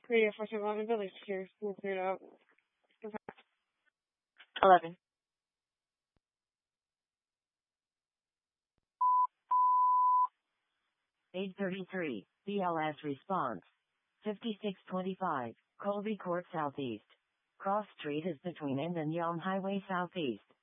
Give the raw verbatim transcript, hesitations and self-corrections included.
Radio for Survival Village here. We'll clear it out. eleven. eight thirty-three, B L S response. fifty-six twenty-five, Colby Court Southeast. Cross Street is between End and Yonge Highway Southeast.